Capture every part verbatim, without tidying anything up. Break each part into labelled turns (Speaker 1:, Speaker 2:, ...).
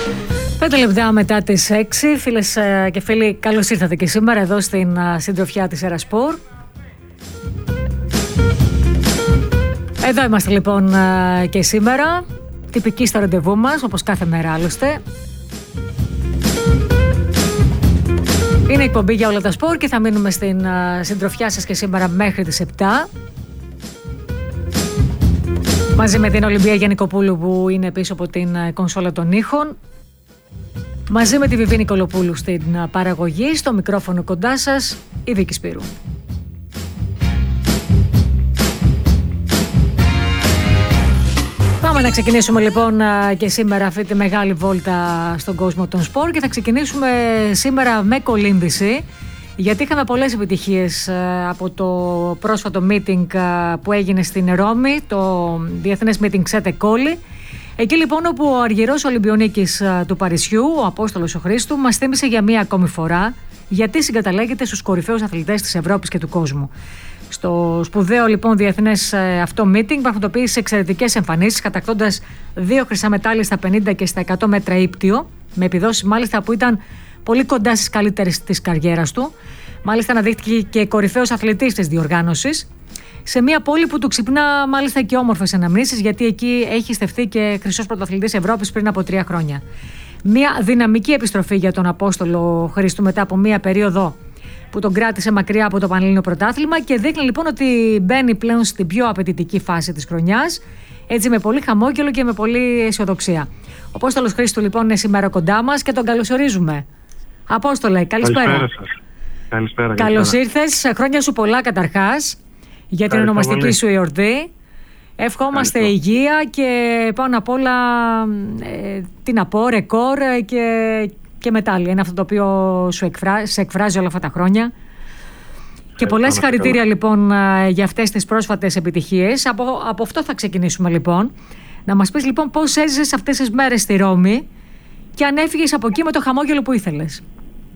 Speaker 1: Πέντε λεπτά μετά τις έξι, φίλες και φίλοι, καλώς ήρθατε και σήμερα εδώ στην συντροφιά της Ερασπορ. Εδώ είμαστε λοιπόν και σήμερα, τυπικοί στο ραντεβού μας, όπως κάθε μέρα άλλωστε. Είναι εκπομπή για όλα τα σπορ και θα μείνουμε στην συντροφιά σας και σήμερα μέχρι τις επτά. Μαζί με την Ολυμπία Γιαννικοπούλου που είναι πίσω από την κονσόλα των ήχων. Μαζί με τη Βιβί Νικολοπούλου στην παραγωγή, στο μικρόφωνο κοντά σας, η Βίκη Σπύρου. Πάμε να ξεκινήσουμε λοιπόν και σήμερα αυτή τη μεγάλη βόλτα στον κόσμο των σπορ και θα ξεκινήσουμε σήμερα με κολύμβηση, γιατί είχαμε πολλές επιτυχίες από το πρόσφατο meeting που έγινε στην Ρώμη, το Διεθνές Meeting Ξέτε Κόλλη. Εκεί λοιπόν όπου ο αργυρός Ολυμπιονίκης του Παρισιού, ο Απόστολος ο Χρήστου, μας θύμισε για μία ακόμη φορά γιατί συγκαταλέγεται στους κορυφαίους αθλητές της Ευρώπης και του κόσμου. Στο σπουδαίο λοιπόν διεθνές αυτό meeting πραγματοποίησε εξαιρετικές εμφανίσεις, κατακτώντας δύο χρυσά μετάλλια στα πενήντα και στα εκατό μέτρα ύπτιο, με επιδόσεις μάλιστα που ήταν πολύ κοντά στις καλύτερες της καριέρας του. Μάλιστα αναδείχθηκε και κορυφαίος αθλητής της διοργάνωσης, σε μια πόλη που του ξυπνά μάλιστα και όμορφες αναμνήσεις, γιατί εκεί έχει στεφθεί και χρυσός πρωταθλητής Ευρώπης πριν από τρία χρόνια. Μια δυναμική επιστροφή για τον Απόστολο Χρήστου μετά από μια περίοδο που τον κράτησε μακριά από το Πανελλήνιο Πρωτάθλημα και δείχνει λοιπόν ότι μπαίνει πλέον στην πιο απαιτητική φάση της χρονιάς, έτσι με πολύ χαμόγελο και με πολύ αισιοδοξία. Ο Απόστολος Χρήστου λοιπόν είναι σήμερα κοντά μας και τον καλωσορίζουμε. Απόστολε, καλησπέρα.
Speaker 2: Καλησπέρα σας. Καλησπέρα.
Speaker 1: Καλώς ήρθες. Χρόνια σου πολλά καταρχάς για την ονομαστική πολύ. σου εορτή. Ευχόμαστε Ευχαριστώ. υγεία και πάνω απ' όλα ε, τι να πω, ρεκόρ και, και μετάλλια. Είναι αυτό το οποίο σου εκφρά, σε εκφράζει όλα αυτά τα χρόνια. Και πολλές συγχαρητήρια λοιπόν για αυτές τις πρόσφατες επιτυχίες. Από, από αυτό θα ξεκινήσουμε λοιπόν. Να μας πεις λοιπόν πώς έζησες αυτές τις μέρες στη Ρώμη και αν έφυγες από εκεί με το χαμόγελο που ήθελες.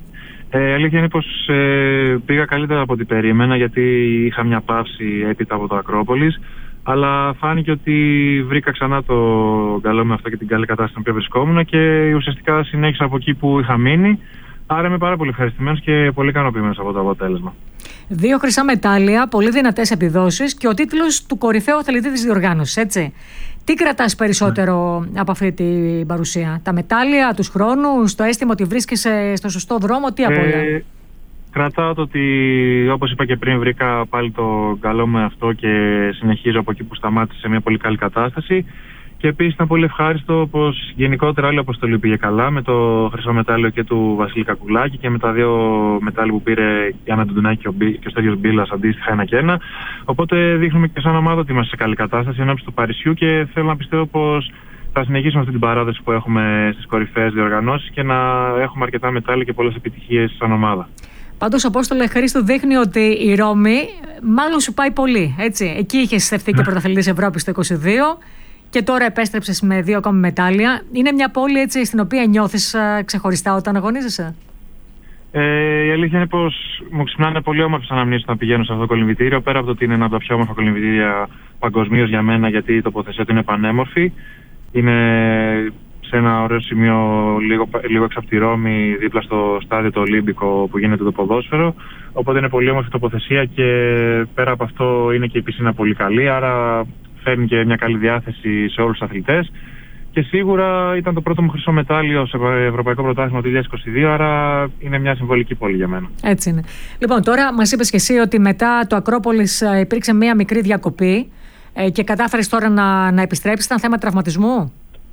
Speaker 2: Ε, αλήθεια είναι πως ε, πήγα καλύτερα από ό,τι περίμενα, γιατί είχα μια παύση έπειτα από το Ακρόπολης, αλλά φάνηκε ότι βρήκα ξανά το καλό με αυτό και την καλή κατάσταση στην οποία βρισκόμουν και ουσιαστικά συνέχισα από εκεί που είχα μείνει. Άρα είμαι πάρα πολύ ευχαριστημένος και πολύ ικανοποιημένος από το αποτέλεσμα. Δύο
Speaker 1: χρυσά μετάλλια, πολύ δυνατές επιδόσεις και ο τίτλος του κορυφαίου αθλητή της διοργάνωσης, έτσι. Τι κρατάς περισσότερο mm. από αυτή την παρουσία, τα μετάλλια, τους χρόνους, το αίσθημα ότι βρίσκεσαι στο σωστό δρόμο, τι από όλα?
Speaker 2: Ε, κρατάω το ότι, όπως είπα και πριν, βρήκα πάλι το καλό με αυτό και συνεχίζω από εκεί που σταμάτησε σε μια πολύ καλή κατάσταση. Και επίσης ήταν πολύ ευχάριστο πως γενικότερα άλλη αποστολή πήγε καλά, με το χρυσό μετάλλιο και του Βασίλη Κακουλάκη και με τα δύο μετάλλια που πήρε η Άννα Ντουντουνάκη και ο, Μπι, και ο Στέλιος Μπίλας αντίστοιχα ένα και ένα. Οπότε δείχνουμε και σαν ομάδα ότι είμαστε σε καλή κατάσταση ενώπιση του Παρισιού και θέλω να πιστεύω πως θα συνεχίσουμε αυτή την παράδοση που έχουμε στις κορυφαίες διοργανώσεις και να έχουμε αρκετά μετάλλια και πολλές επιτυχίες σαν ομάδα.
Speaker 1: Πάντως, Απόστολε Χρήστο, δείχνει ότι η Ρώμη μάλλον σου πάει πολύ, έτσι. Εκεί είχες στεφθεί και πρωταθλητής Ευρώπης το είκοσι δύο. Και τώρα επέστρεψες με δύο ακόμη μετάλλια. Είναι μια πόλη έτσι στην οποία νιώθεις α, ξεχωριστά όταν αγωνίζεσαι?
Speaker 2: Ε, η αλήθεια είναι πως μου ξυπνάνε πολύ όμορφες αναμνήσεις όταν πηγαίνω σε αυτό το κολυμβητήριο. Πέρα από το ότι είναι ένα από τα πιο όμορφα κολυμβητήρια παγκοσμίως για μένα, γιατί η τοποθεσία του είναι πανέμορφη. Είναι σε ένα ωραίο σημείο λίγο, λίγο έξω από τη Ρώμη, δίπλα στο στάδιο το Ολύμπικο που γίνεται το ποδόσφαιρο. Οπότε είναι πολύ όμορφη τοποθεσία και πέρα από αυτό είναι και η πισίνα πολύ καλή. Άρα φέρνει και μια καλή διάθεση σε όλους τους αθλητές και σίγουρα ήταν το πρώτο μου χρυσό μετάλλιο σε Ευρωπαϊκό Πρωτάθλημα το δύο χιλιάδες είκοσι δύο, άρα είναι μια συμβολική πόλη για μένα.
Speaker 1: Έτσι είναι. Λοιπόν, τώρα μας είπες και εσύ ότι μετά το Ακρόπολης υπήρξε μια μικρή διακοπή και κατάφερες τώρα να, να επιστρέψεις. Ήταν θέμα τραυματισμού?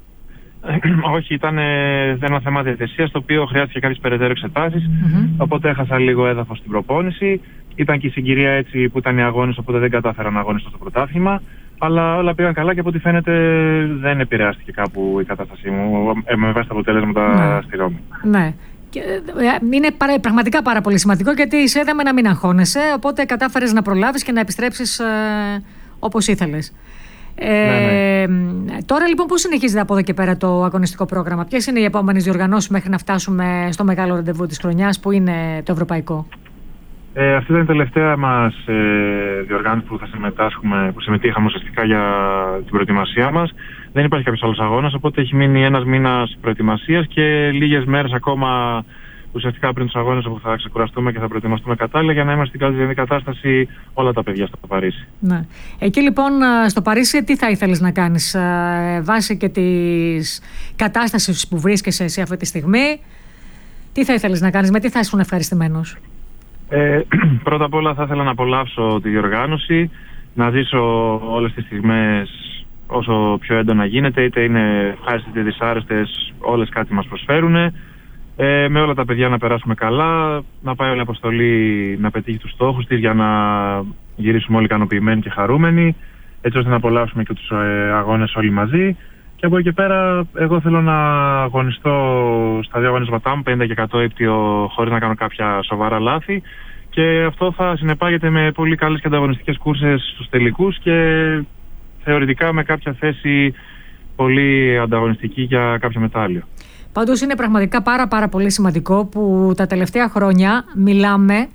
Speaker 2: Όχι, ήταν ένα θέμα διαιτησίας, το οποίο χρειάστηκε κάποιες περαιτέρω εξετάσεις, mm-hmm. οπότε έχασα λίγο έδαφος στην προπόνηση. Ήταν και η συγκυρία έτσι που ήταν οι αγώνες, οπότε δεν κατάφερα να αγωνιστώ στο πρωτάθλημα. Αλλά όλα πήγαν καλά και από ό,τι φαίνεται δεν επηρεάστηκε κάπου η κατάστασή μου με βάση τα αποτέλεσματα ναι. στη Ρώμη.
Speaker 1: Ναι. Και είναι παρα, πραγματικά πάρα πολύ σημαντικό, γιατί σε είδαμε να μην αγχώνεσαι, οπότε κατάφερες να προλάβεις και να επιστρέψεις ε, όπως ήθελες. Ε, ναι, ναι. Τώρα λοιπόν πώς συνεχίζεται από εδώ και πέρα το αγωνιστικό πρόγραμμα? Ποιες είναι οι επόμενες διοργανώσεις μέχρι να φτάσουμε στο μεγάλο ραντεβού της χρονιάς που είναι το ευρωπαϊκό?
Speaker 2: Ε, αυτή ήταν η τελευταία μας ε, διοργάνωση που θα συμμετάσχουμε, που συμμετείχαμε ουσιαστικά για την προετοιμασία μας. Δεν υπάρχει κάποιος άλλος αγώνας, οπότε έχει μείνει ένας μήνας προετοιμασίας και λίγες μέρες ακόμα ουσιαστικά πριν τους αγώνες, όπου θα ξεκουραστούμε και θα προετοιμαστούμε κατάλληλα για να είμαστε στην καλύτερη κατάσταση όλα τα παιδιά στο Παρίσι.
Speaker 1: Ναι. Εκεί λοιπόν στο Παρίσι τι θα ήθελες να κάνεις βάσει και της κατάστασης που βρίσκεσαι εσύ αυτή τη στιγμή? Τι θα ήθελες να κάνεις, με τι θα ήσουν ευχαριστημένος?
Speaker 2: Ε, πρώτα απ' όλα θα ήθελα να απολαύσω τη διοργάνωση, να ζήσω όλες τις στιγμές όσο πιο έντονα γίνεται, είτε είναι ευχάριστες είτε δυσάρεστες, όλες κάτι μας προσφέρουν. Ε, με όλα τα παιδιά να περάσουμε καλά, να πάει όλη η αποστολή να πετύχει τους στόχους της για να γυρίσουμε όλοι ικανοποιημένοι και χαρούμενοι, έτσι ώστε να απολαύσουμε και τους ε, αγώνες όλοι μαζί. Και από εκεί και πέρα εγώ θέλω να αγωνιστώ στα δύο αγωνίσματά μου, πενήντα και εκατό ύπτιο, χωρίς να κάνω κάποια σοβαρά λάθη, και αυτό θα συνεπάγεται με πολύ καλές και ανταγωνιστικές κούρσες στους τελικούς και θεωρητικά με κάποια θέση πολύ ανταγωνιστική για κάποιο μετάλλιο.
Speaker 1: Πάντως είναι πραγματικά πάρα πάρα πολύ σημαντικό που τα τελευταία χρόνια μιλάμε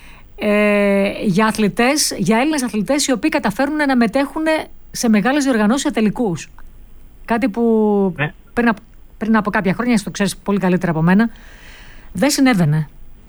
Speaker 1: ε, για αθλητές, για Έλληνες αθλητές οι οποίοι καταφέρουν να μετέχουν σε μεγάλες διοργανώσεις, σε τελικούς. Κάτι που ναι. πριν, από, πριν από κάποια χρόνια, εσύ το ξέρεις πολύ καλύτερα από μένα, δεν συνέβαινε.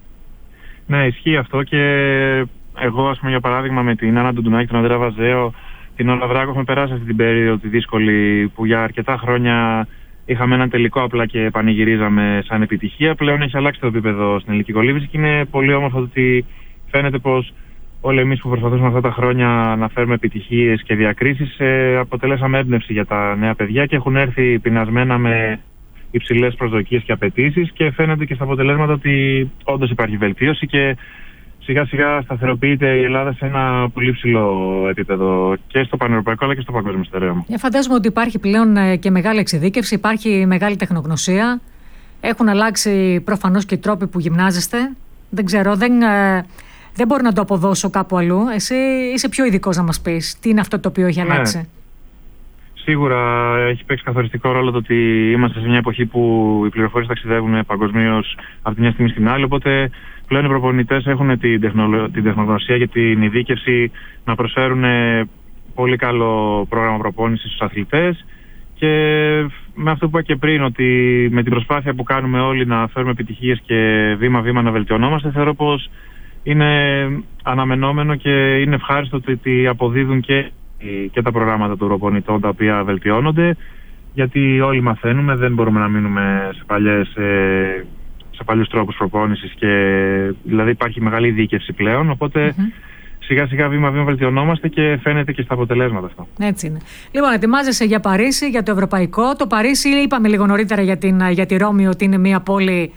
Speaker 2: Ναι, ισχύει αυτό και εγώ, ας πούμε, για παράδειγμα, με την Άννα Ντουντουνάκη, τον Ανδρέα Βαζέο, την Όλα Βράκο, έχουμε περάσει αυτή την περίοδο τη δύσκολη που για αρκετά χρόνια είχαμε έναν τελικό απλά και πανηγυρίζαμε σαν επιτυχία. Πλέον έχει αλλάξει το επίπεδο στην ελληνική κολύμβηση και είναι πολύ όμορφο ότι φαίνεται πως όλοι εμείς που προσπαθούσαμε αυτά τα χρόνια να φέρουμε επιτυχίες και διακρίσεις ε, αποτελέσαμε έμπνευση για τα νέα παιδιά και έχουν έρθει πεινασμένα με υψηλές προσδοκίες και απαιτήσεις, και φαίνεται και στα αποτελέσματα ότι όντως υπάρχει βελτίωση και σιγά σιγά σταθεροποιείται η Ελλάδα σε ένα πολύ ψηλό επίπεδο και στο πανευρωπαϊκό αλλά και στο παγκόσμιο στερέωμα.
Speaker 1: Ε, φαντάζομαι ότι υπάρχει πλέον και μεγάλη εξειδίκευση, υπάρχει μεγάλη τεχνογνωσία. Έχουν αλλάξει προφανώς και οι τρόποι που γυμνάζεστε. Δεν ξέρω, δεν, δεν μπορώ να το αποδώσω κάπου αλλού. Εσύ είσαι πιο ειδικός να μας πεις τι είναι αυτό το οποίο έχει
Speaker 2: ναι.
Speaker 1: αλλάξει.
Speaker 2: Σίγουρα έχει παίξει καθοριστικό ρόλο το ότι είμαστε σε μια εποχή που οι πληροφορίες ταξιδεύουν παγκοσμίως από τη μια στιγμή στην άλλη. Οπότε πλέον οι προπονητές έχουν την, τεχνολο... την τεχνογνωσία και την ειδίκευση να προσφέρουν πολύ καλό πρόγραμμα προπόνησης στους αθλητές. Και με αυτό που είπα και πριν, ότι με την προσπάθεια που κάνουμε όλοι να φέρουμε επιτυχίες και βήμα-βήμα να βελτιωνόμαστε, θεωρώ πως είναι αναμενόμενο και είναι ευχάριστο ότι αποδίδουν και και τα προγράμματα των προπονητών τα οποία βελτιώνονται, γιατί όλοι μαθαίνουμε, δεν μπορούμε να μείνουμε σε, παλιές, σε παλιούς τρόπους προπόνησης, και δηλαδή υπάρχει μεγάλη ειδίκευση πλέον, οπότε mm-hmm. σιγά σιγά βήμα βήμα βελτιωνόμαστε και φαίνεται και στα αποτελέσματα αυτό.
Speaker 1: Έτσι είναι. Λοιπόν, ετοιμάζεσαι για Παρίσι, για το ευρωπαϊκό. Το Παρίσι, είπαμε λίγο νωρίτερα για, την, για τη Ρώμη ότι είναι μια πόλη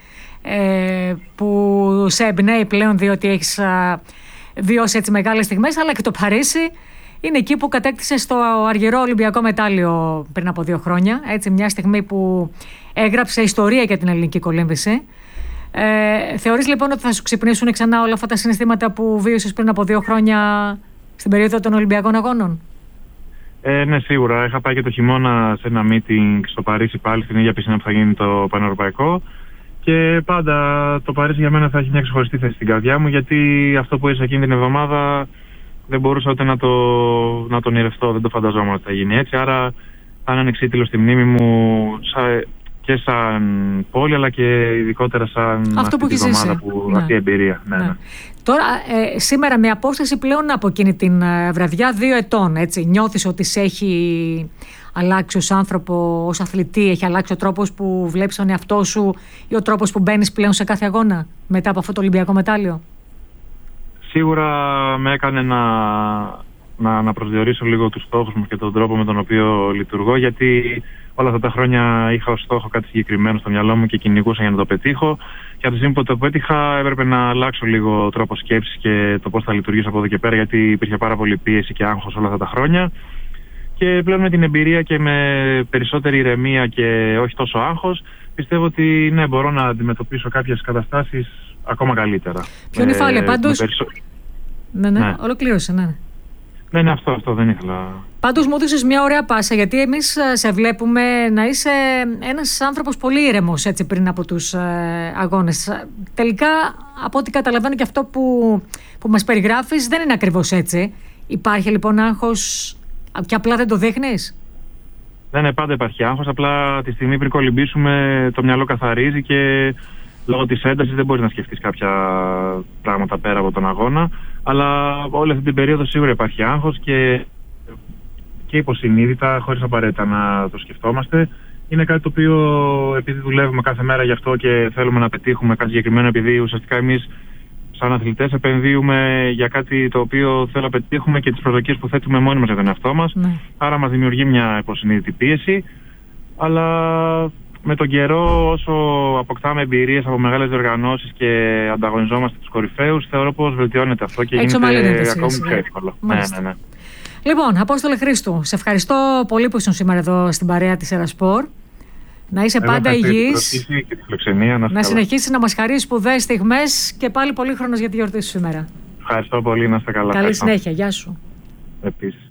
Speaker 1: ε, που σε εμπνέει πλέον, διότι έχεις α, βιώσει έτσι μεγάλες στιγμές, αλλά και το Παρίσι είναι εκεί που κατέκτησε στο αργυρό Ολυμπιακό μετάλλιο πριν από δύο χρόνια. Έτσι, μια στιγμή που έγραψε ιστορία για την ελληνική κολύμβηση. Ε, θεωρείς λοιπόν ότι θα σου ξυπνήσουν ξανά όλα αυτά τα συναισθήματα που βίωσες πριν από δύο χρόνια στην περίοδο των Ολυμπιακών Αγώνων?
Speaker 2: Ε, ναι, σίγουρα. Είχα πάει και το χειμώνα σε ένα meeting στο Παρίσι, πάλι στην ίδια πισίνα που θα γίνει το πανευρωπαϊκό. Και πάντα το Παρίσι για μένα θα έχει μια ξεχωριστή θέση στην καρδιά μου, γιατί αυτό που ήρθε εκείνη την εβδομάδα δεν μπορούσα ούτε να το, να το ονειρευτώ, δεν το φανταζόμουν ότι θα γίνει έτσι. Άρα θα είναι εξίτηλο στη μνήμη μου σα, και σαν πόλη, αλλά και ειδικότερα σαν
Speaker 1: αυτό
Speaker 2: αυτή
Speaker 1: που
Speaker 2: τη εβδομάδα, που,
Speaker 1: ναι.
Speaker 2: αυτή η εμπειρία. Ναι, ναι. Ναι.
Speaker 1: Τώρα, ε, σήμερα με απόσταση πλέον από εκείνη την ε, βραδιά δύο ετών, έτσι, νιώθεις ότι σε έχει αλλάξει ως άνθρωπο, ως αθλητή, έχει αλλάξει ο τρόπος που βλέπεις τον εαυτό σου ή ο τρόπος που μπαίνεις πλέον σε κάθε αγώνα μετά από αυτό το Ολυμπιακό μετάλλιο?
Speaker 2: Σίγουρα με έκανε να, να, να προσδιορίσω λίγο τους στόχους μου και τον τρόπο με τον οποίο λειτουργώ, γιατί όλα αυτά τα χρόνια είχα ως στόχο κάτι συγκεκριμένο στο μυαλό μου και κυνηγούσα για να το πετύχω. Και από τη στιγμή που το πέτυχα έπρεπε να αλλάξω λίγο τρόπο σκέψης και το πώς θα λειτουργήσω από εδώ και πέρα, γιατί υπήρχε πάρα πολύ πίεση και άγχος όλα αυτά τα χρόνια. Και πλέον με την εμπειρία και με περισσότερη ηρεμία και όχι τόσο άγχος, πιστεύω ότι ναι, μπορώ να αντιμετωπίσω κάποιες καταστάσεις ακόμα καλύτερα.
Speaker 1: Πιο νυφάλια πάντως. Περισσο... Ναι, ναι, ναι, ολοκλήρωσε, ναι.
Speaker 2: Ναι, ναι, αυτό, αυτό δεν ήθελα.
Speaker 1: Πάντως μου έδωσες μια ωραία πάσα, γιατί εμείς σε βλέπουμε να είσαι ένας άνθρωπος πολύ ήρεμος έτσι πριν από τους ε, αγώνες. Τελικά, από ό,τι καταλαβαίνω και αυτό που, που μας περιγράφεις δεν είναι ακριβώς έτσι. Υπάρχει λοιπόν άγχος και απλά δεν το δείχνεις?
Speaker 2: Δεν είναι, πάντα υπάρχει άγχος, απλά τη στιγμή πριν κολυμπήσουμε το μυαλό καθαρίζει και λόγω της έντασης δεν μπορείς να σκεφτείς κάποια πράγματα πέρα από τον αγώνα. Αλλά όλη αυτή την περίοδο σίγουρα υπάρχει άγχος και, και υποσυνείδητα, χωρίς απαραίτητα να το σκεφτόμαστε. Είναι κάτι το οποίο, επειδή δουλεύουμε κάθε μέρα γι' αυτό και θέλουμε να πετύχουμε κάτι συγκεκριμένο, επειδή ουσιαστικά εμείς σαν αθλητές επενδύουμε για κάτι το οποίο θέλουμε να πετύχουμε και τις προσδοκίες που θέτουμε μόνοι μας για τον εαυτό μας. Ναι. Άρα μας δημιουργεί μια υποσυνείδητη πίεση. Αλλά με τον καιρό, όσο αποκτάμε εμπειρίες από μεγάλες διοργανώσεις και ανταγωνιζόμαστε τους κορυφαίους, θεωρώ πως βελτιώνεται αυτό και
Speaker 1: έτσι
Speaker 2: γίνεται ακόμη πιο εύκολο. Ναι, ναι, ναι.
Speaker 1: Λοιπόν, Απόστολε Χρήστου, σε ευχαριστώ πολύ που ήσουν σήμερα εδώ στην παρέα της Ερασπορ. Να είσαι εγώ πάντα υγιής,
Speaker 2: να,
Speaker 1: να συνεχίσεις να μας χαρίσεις σπουδαίες στιγμές και πάλι πολύχρονος για τη γιορτή σου σήμερα.
Speaker 2: Ευχαριστώ πολύ, να είστε καλά.
Speaker 1: Καλή συνέχεια, γεια σου.
Speaker 2: Επίσης.